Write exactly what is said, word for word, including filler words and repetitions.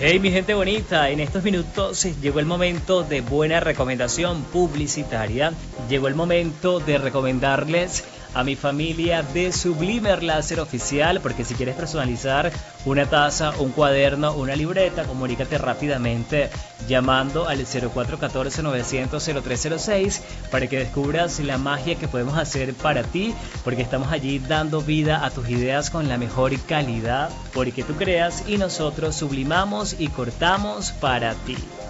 Hey, mi gente bonita, en estos minutos eh, llegó el momento de buena recomendación publicitaria. Llegó el momento de recomendarles a mi familia de Sublimer Láser Oficial, porque si quieres personalizar una taza, un cuaderno, una libreta, comunícate rápidamente llamando al cero cuatro uno cuatro, novecientos, cero tres cero seis para que descubras la magia que podemos hacer para ti, porque estamos allí dando vida a tus ideas con la mejor calidad, porque tú creas y nosotros sublimamos y cortamos para ti.